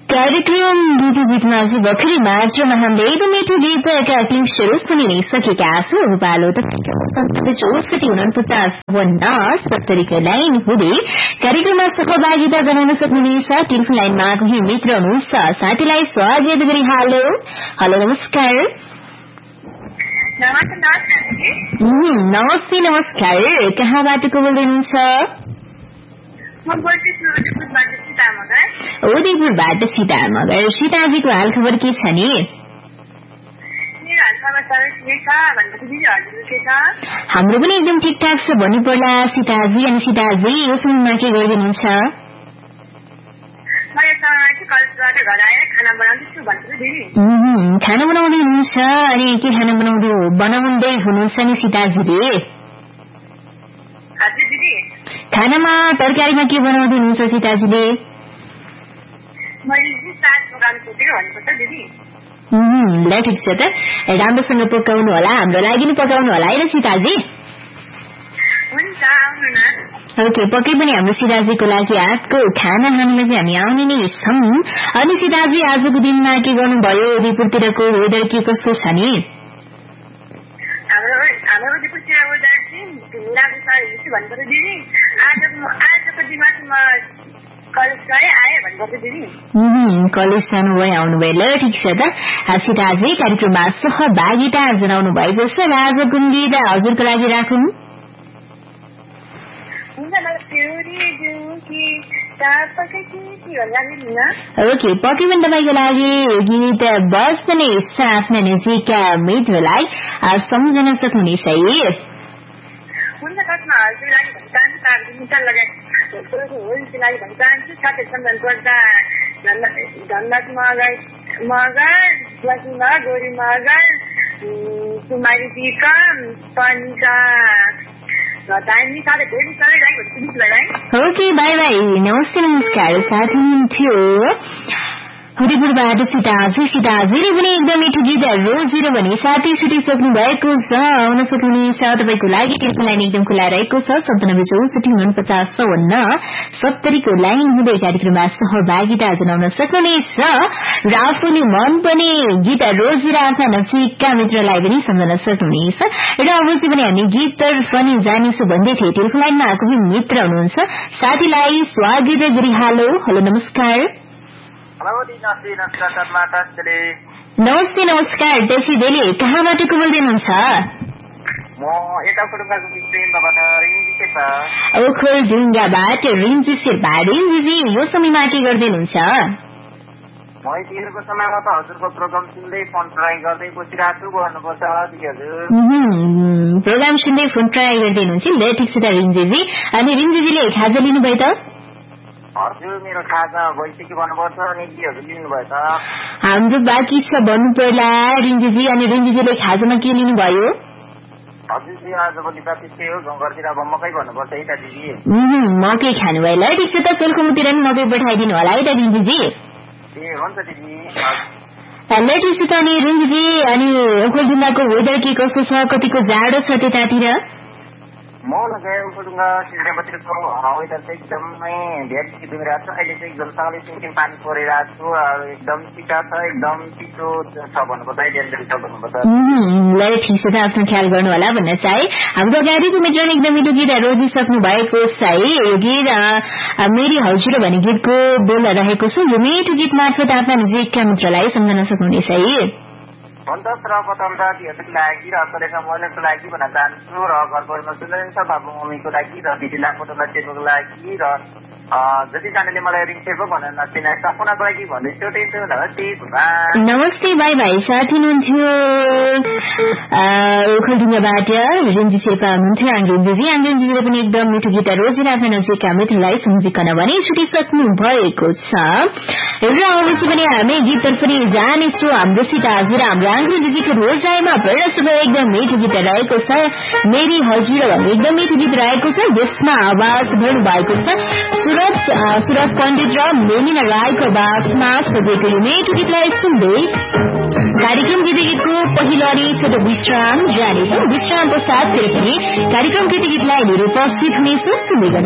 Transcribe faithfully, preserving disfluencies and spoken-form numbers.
कार्यक्रम गीत गीतमा चाहिँ भर्खरै मात्रमा हामीले एकदम मिठो गीतका तीन सुरु सुनि नै सकेका छौँ। पालो त चौसठी उनपचास वन्न सत्तरीको लाइन हुँदै कार्यक्रममा सहभागिता जनाउन सक्नुहुनेछ। टेलिफोन लाइनमा कोही मित्र हुनुहुन्छ, साथीलाई स्वागत गरी हालो हेलो नमस्कार। नमस्ते नमस्कार, कहाँबाट को बोल्दै हुनुहुन्छ? उदयपुरबाट सीता मगर। सीताजीको हाल खबर के छ नि? हाम्रो पनि एकदम ठिकठाक छ भन्नु पर्ला सीताजी। अनि सीताजी यो समयमा के गरिदिनुहुन्छ? खाना बनाउँदै हुनुहुन्छ? अनि के खाना बनाउँदै बनाउँदै हुनुहुन्छ नि सीताजीले? खानामा तरकारीमा के बनाउँदै हुनुहुन्छ सीताजीले? ल ठिक छ त, राम्रोसँग पकाउनु होला, हाम्रो लागि नि पकाउनु होला है सीताजी। ओके, पक्कै पनि हाम्रो सीताजीको लागि हातको खाना खानुलाई चाहिँ हामी आउने नै छौँ। अनि सीताजी आजको दिनमा के गर्नुभयो? उदयपुरतिरको वेदर के कस्तो छ नि? कलेज जानुभयो, आउनुभयो। ल ठिक छ त सीताजी, कार्यक्रममा सहभागिता जनाउनु भएको छ। आजको गीत हजुरको लागि राखौँ। ओके, पक्कै पनि तपाईँको लागि गीत बस्ने आफ्ना नजिकका मित्रलाई सम्झन सक्नुहुनेछ है। ओके, बाई बाई, नमस्ते नमस्कार। साथी हुनुहुन्थ्यो उदयपुरबाट सीताजी। सीताजीले पनि एकदम मिठो गीत रोजेर भने साथी छुटिसक्नु भएको छ। आउन सक्नुहुनेछ तपाईँको लागि। टेलिफोन लाइन एकदम खुला रहेको छ, सन्तानब्बे चौसठी उनपचास चौवन्न सत्तरीको लाइन हुँदै कार्यक्रममा सहभागिता जनाउन सक्नुहुनेछ। र आफूले मन पनि गीत रोजेर आफ्ना नजिकका मित्रलाई पनि सम्झन सक्नुहुनेछ। र अब चाहिँ पनि हामी गीततर्फ पनि जानेछु भन्दै थिए। टेलिफोन लाइनमा कोही मित्र हुनुहुन्छ, साथीलाई स्वागत गरी हालो हेलो नमस्कार। नमस्ते नमस्कार, टेसी देली, कहाँबाट को बोल्दै हुनुहुन्छ? ओखलढुङ्गाबाट रिन्जी शेर्पा। रिन्जीजी यो समयमा के गर्दै हुनुहुन्छ? प्रोग्राम सुन्दै फोन ट्राई गर्दै हुनुहुन्छ। ल ठिक छ त रिन्जीजी। अनि रिन्जीजीले खाजा लिनुभयो त? हजुर, मेरो खाजा भइसक्यो भन्नुपर्छ। अनि केहरू लिनुभयो त? हाम्रो बाँकी छ भन्नु पर्ला रिन्जीजी। अनि रिन्जीजीले खाजामा के लिनुभयो? हजुर, आजभोलि त त्यस्तै हो, गाउँघरतिर अब मकै भन्नुपर्छ है त दिदी। मकै खानुभयो। ल ठिक छ त, सोलखुम्बुतिर नि मकै पठाइदिनु होला है त रिन्जीजी। ए हुन्छ दिदी। ल ठिक छ त। अनि रिन्जीजी, अनि ओखलढुङ्गाको वेदर के कस्तो छ? कतिको जाडो छ त्यतातिर? म ओखलढुङ्गा सिलगढीको वेदर चाहिँ एकदमै धेरै दुमिरहेको छ। अहिले चाहिँ एकदम सँगै सिमसिम पानी परिरहेको छु। एकदम चिटा छ, एकदम चिसो छ भन्नुपर्छ, डेन्जर छ भन्नुपर्छ। ल ठिक छ त, आफ्नो ख्याल गर्नु होला भन्न चाहे। हाम्रो गाडीको मित्रले एकदम मिठो गीत रोजिसक्नु भएको छ है। यो गीत मेरी हजुर भन्ने गीतको बोल रहेको छ। यो मिठो गीत मार्फत आफ्ना नजिकका मित्रलाई सम्झन सक्नुहुनेछ है। हुन्छ, सर्वप्रथम त दिदीहरूको लागि र अरूका महिलाको लागि भन्न चाहन्छु, र घर परिवारमा सुन्नुहुन्छ बाबु मम्मीको लागि र दिदी लामोटोमा चेको लागि र जतिजनाले मलाई रिङ सेको भनेर नचिने सपनाको लागि भन्दैछु। टेन्सन नमस्ते नमस्ते बाई भाइ। साथी हुनुहुन्थ्यो ओखलढुङ्गाबाट रिन्जी शेर्पा हुनुहुन्थ्यो। आङ्ग्रेजीजी आङ्ग्रेजीले पनि एकदम मिठो गीत रोजेर आफ्ना नजिकका मित्रलाई सम्झिकन भने छुटिसक्नु भएको छ। र अवश्य पनि हामी गीततर्फ पनि जानेछौँ। हाम्रो सीताजी र हाम्रो आङ्ग्रेजीको रोजाइमा पहिला सुरु एकदम मिठो गीत रहेको छ। मेरी हजुर भन्ने एकदम मिठो गीत रहेको छ, जसमा आवाज भर्नु भएको छ सुरज सुरज पण्डित र मेलिना राईको आवाजमा सजिएको यो मिठो गीतलाई सुन्दै कार्यक्रम गीत गीतको पहिलो अनि छोटो विश्राम जानेछौँ। विश्राम पश्चात फेरि पनि कार्यक्रम गीत गीतलाई लिएर उपस्थित हुनेछौँ। सुन्दै